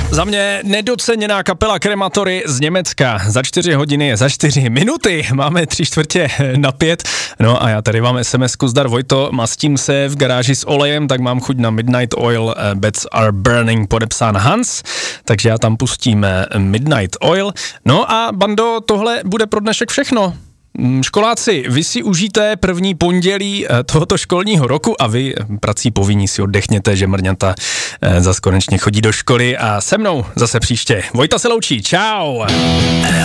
Za mě nedoceněná kapela Krematory z Německa. Za 4 hodiny, za 4 minuty máme 3:45. No a já tady mám SMS-ku zdar Vojto, mastím se v garáži s olejem, tak mám chuť na Midnight Oil, Beds Are Burning, podepsán Hans, takže já tam pustím Midnight Oil. No a bando, tohle bude pro dnešek všechno. Školáci, vy si užijte první pondělí tohoto školního roku a vy, prací povinní, si oddechněte, že mrňata zas konečně chodí do školy a se mnou zase příště. Vojta se loučí, čau!